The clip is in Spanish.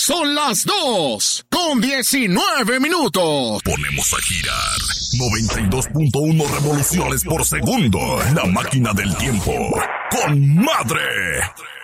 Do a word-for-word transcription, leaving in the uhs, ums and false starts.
Son las dos con diecinueve minutos. Ponemos a girar noventa y dos punto uno revoluciones por segundo. La máquina del tiempo. ¡Con madre!